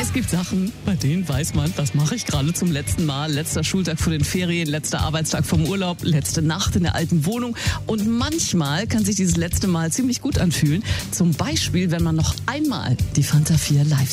Es gibt Sachen, bei denen weiß man, das mache ich gerade zum letzten Mal. Letzter Schultag vor den Ferien, letzter Arbeitstag vom Urlaub, letzte Nacht in der alten Wohnung. Und manchmal kann sich dieses letzte Mal ziemlich gut anfühlen. Zum Beispiel, wenn man noch einmal die Fanta 4 live